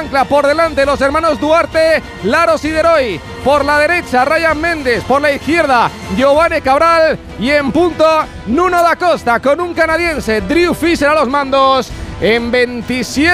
ancla por delante los hermanos Duarte, Laros y Deroy. Por la derecha, Ryan Méndez. Por la izquierda, Giovanni Cabral. Y en punto, Nuno da Costa con un canadiense, Drew Fisher a los mandos. En 27